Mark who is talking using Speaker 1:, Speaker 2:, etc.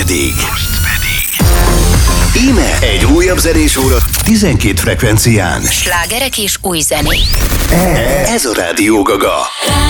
Speaker 1: pedig íme egy újabb zenés óra 12 frekvencián.
Speaker 2: Slágerek és új zenék.
Speaker 1: Ez a Rádió Gaga.